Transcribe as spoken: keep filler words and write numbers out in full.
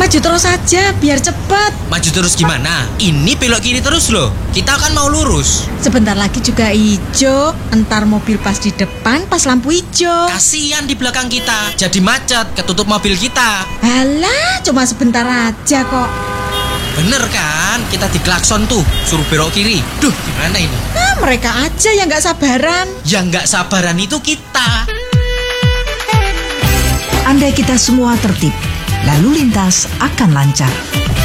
Maju terus saja, biar cepat. Maju terus gimana? Ini belok kiri terus loh. Kita kan mau lurus. Sebentar lagi juga hijau. Entar mobil pas di depan, pas lampu hijau. Kasian di belakang kita, jadi macet, ketutup mobil kita. Alah, cuma sebentar aja kok. Bener kan? Kita diklakson tuh, suruh belok kiri. Duh, gimana ini? Nah, mereka aja yang gak sabaran. Yang gak sabaran itu kita. Andai kita semua tertib, lalu lintas akan lancar.